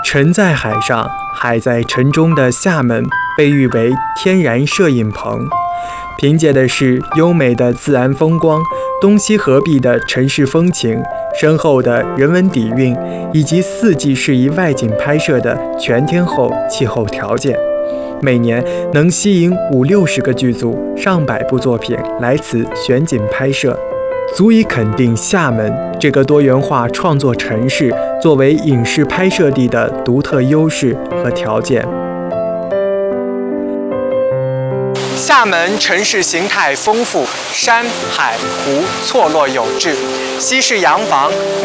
沉在海上，海在城中的厦门被誉为天然摄影棚，凭借的是优美的自然风光、东西合璧的城市风情、深厚的人文底蕴，以及四季适宜外景拍摄的全天候气候条件，每年能吸引50-60个剧组、上百部作品来此选景拍摄，足以肯定厦门这个多元化创作城市作为影视拍摄地的独特优势和条件。厦门城市形态丰富，山海湖错落有致，西式洋房